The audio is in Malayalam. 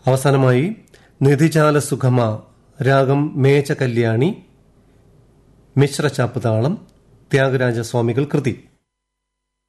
അവസാനമായി നിധിജാല സുഖമ രാഗം മേച്ച കല്യാണി മിശ്ര ചാപ്പുതാളം ത്യാഗരാജസ്വാമികൾ കൃതി.